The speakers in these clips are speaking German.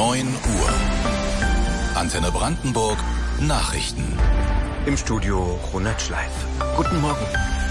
9 Uhr. Antenne Brandenburg Nachrichten. Im Studio Ronald Schleif. Guten Morgen.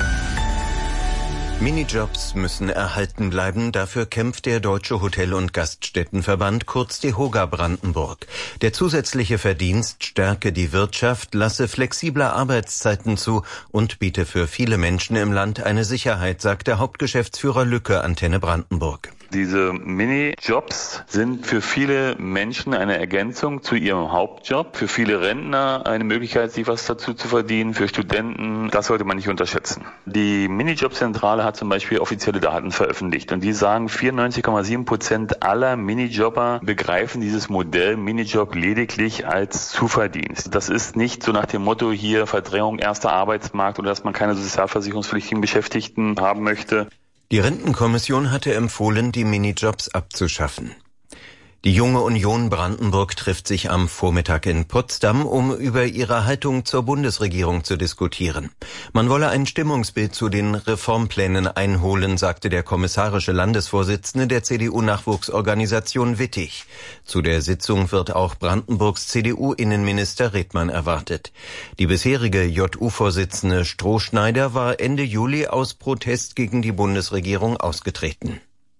Minijobs müssen erhalten bleiben. Dafür kämpft der Deutsche Hotel- und Gaststättenverband, kurz DEHOGA Brandenburg. Der zusätzliche Verdienst stärke die Wirtschaft, lasse flexible Arbeitszeiten zu und biete für viele Menschen im Land eine Sicherheit, sagt der Hauptgeschäftsführer Lücke, Antenne Brandenburg. Diese Minijobs sind für viele Menschen eine Ergänzung zu ihrem Hauptjob. Für viele Rentner eine Möglichkeit, sich was dazu zu verdienen. Für Studenten, das sollte man nicht unterschätzen. Die Minijobzentrale hat zum Beispiel offizielle Daten veröffentlicht und die sagen, 94,7% aller Minijobber begreifen dieses Modell Minijob lediglich als Zuverdienst. Das ist nicht so nach dem Motto hier Verdrängung erster Arbeitsmarkt oder dass man keine sozialversicherungspflichtigen Beschäftigten haben möchte. Die Rentenkommission hatte empfohlen, die Minijobs abzuschaffen. Die Junge Union Brandenburg trifft sich am Vormittag in Potsdam, um über ihre Haltung zur Bundesregierung zu diskutieren. Man wolle ein Stimmungsbild zu den Reformplänen einholen, sagte der kommissarische Landesvorsitzende der CDU-Nachwuchsorganisation Wittig. Zu der Sitzung wird auch Brandenburgs CDU-Innenminister Redmann erwartet. Die bisherige JU-Vorsitzende Strohschneider war Ende Juli aus Protest gegen die Bundesregierung ausgetreten.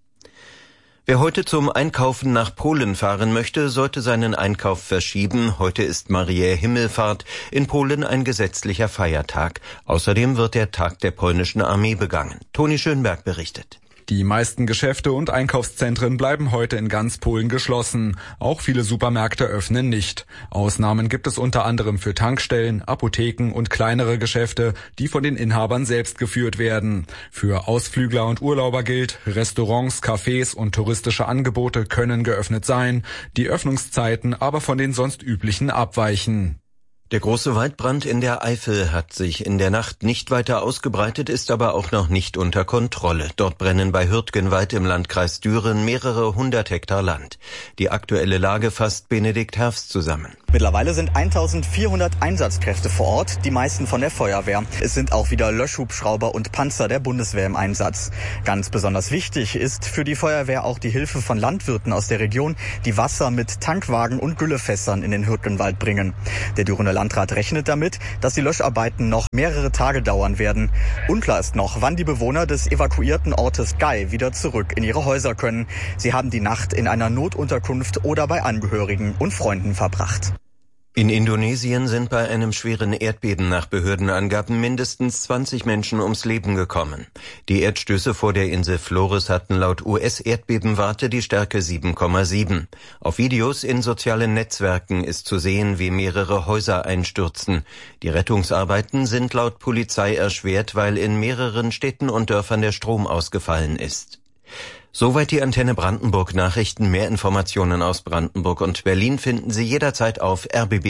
Wer heute zum Einkaufen nach Polen fahren möchte, sollte seinen Einkauf verschieben. Heute ist Mariä Himmelfahrt, in Polen ein gesetzlicher Feiertag. Außerdem wird der Tag der polnischen Armee begangen. Toni Schönberg berichtet. Die meisten Geschäfte und Einkaufszentren bleiben heute in ganz Polen geschlossen. Auch viele Supermärkte öffnen nicht. Ausnahmen gibt es unter anderem für Tankstellen, Apotheken und kleinere Geschäfte, die von den Inhabern selbst geführt werden. Für Ausflügler und Urlauber gilt, Restaurants, Cafés und touristische Angebote können geöffnet sein, die Öffnungszeiten aber von den sonst üblichen abweichen. Der große Waldbrand in der Eifel hat sich in der Nacht nicht weiter ausgebreitet, ist aber auch noch nicht unter Kontrolle. Dort brennen bei Hürtgenwald im Landkreis Düren mehrere 100 Hektar Land. Die aktuelle Lage fasst Benedikt Herbst zusammen. Mittlerweile sind 1400 Einsatzkräfte vor Ort, die meisten von der Feuerwehr. Es sind auch wieder Löschhubschrauber und Panzer der Bundeswehr im Einsatz. Ganz besonders wichtig ist für die Feuerwehr auch die Hilfe von Landwirten aus der Region, die Wasser mit Tankwagen und Güllefässern in den Hürtgenwald bringen. Der Dürener Landrat rechnet damit, dass die Löscharbeiten noch mehrere Tage dauern werden. Unklar ist noch, wann die Bewohner des evakuierten Ortes Gai wieder zurück in ihre Häuser können. Sie haben die Nacht in einer Notunterkunft oder bei Angehörigen und Freunden verbracht. In Indonesien sind bei einem schweren Erdbeben nach Behördenangaben mindestens 20 Menschen ums Leben gekommen. Die Erdstöße vor der Insel Flores hatten laut US-Erdbebenwarte die Stärke 7,7. Auf Videos in sozialen Netzwerken ist zu sehen, wie mehrere Häuser einstürzen. Die Rettungsarbeiten sind laut Polizei erschwert, weil in mehreren Städten und Dörfern der Strom ausgefallen ist. Soweit die Antenne Brandenburg Nachrichten. Mehr Informationen aus Brandenburg und Berlin finden Sie jederzeit auf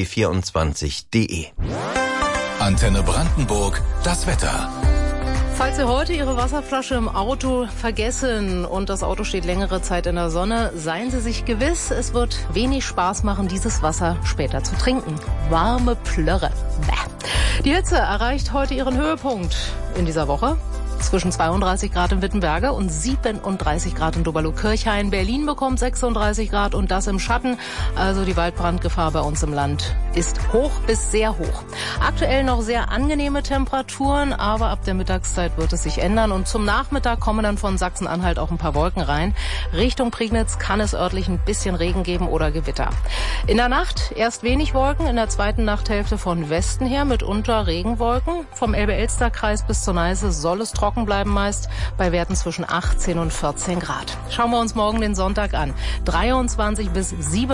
rbb24.de. Antenne Brandenburg, das Wetter. Falls Sie heute Ihre Wasserflasche im Auto vergessen und das Auto steht längere Zeit in der Sonne, seien Sie sich gewiss, es wird wenig Spaß machen, dieses Wasser später zu trinken. Warme Plörre. Bäh. Die Hitze erreicht heute ihren Höhepunkt in dieser Woche. Zwischen 32 Grad in Wittenberge und 37 Grad in Doberlo-Kirchhain. Berlin bekommt 36 Grad und das im Schatten. Also die Waldbrandgefahr bei uns im Land ist hoch bis sehr hoch. Aktuell noch sehr angenehme Temperaturen, aber ab der Mittagszeit wird es sich ändern. Und zum Nachmittag kommen dann von Sachsen-Anhalt auch ein paar Wolken rein. Richtung Prignitz kann es örtlich ein bisschen Regen geben oder Gewitter. In der Nacht erst wenig Wolken, in der zweiten Nachthälfte von Westen her mitunter Regenwolken. Vom Elbe-Elster-Kreis bis zur Neiße soll es trocken bleiben meist, bei Werten zwischen 18 und 14 Grad. Schauen wir uns morgen den Sonntag an. 23 bis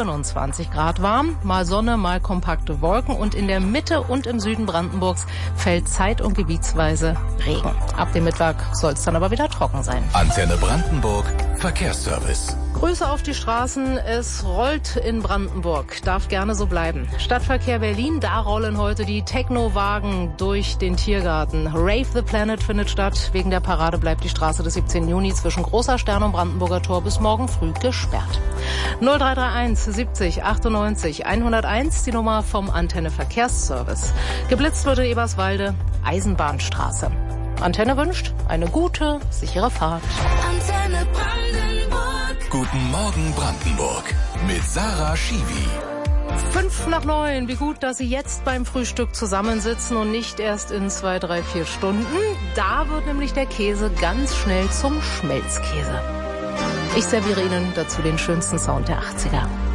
27 Grad warm, mal Sonne, mal kompakte Wolken und in der Mitte und im Süden Brandenburgs fällt zeit- und gebietsweise Regen. Ab dem Mittag soll es dann aber wieder trocken sein. Antenne Brandenburg, Verkehrsservice. Grüße auf die Straßen. Es rollt in Brandenburg. Darf gerne so bleiben. Stadtverkehr Berlin, da rollen heute die Techno-Wagen durch den Tiergarten. Rave the Planet findet statt. Wegen der Parade bleibt die Straße des 17. Juni zwischen Großer Stern und Brandenburger Tor bis morgen früh gesperrt. 0331 70 98 101, die Nummer vom Antenne Verkehrsservice. Geblitzt wurde in Eberswalde, Eisenbahnstraße. Antenne wünscht eine gute, sichere Fahrt. Antenne Brandenburg. Guten Morgen Brandenburg mit Sarah Schiwi. 8:05. Wie gut, dass Sie jetzt beim Frühstück zusammensitzen und nicht erst in 2, 3, 4 Stunden. Da wird nämlich der Käse ganz schnell zum Schmelzkäse. Ich serviere Ihnen dazu den schönsten Sound der 80er.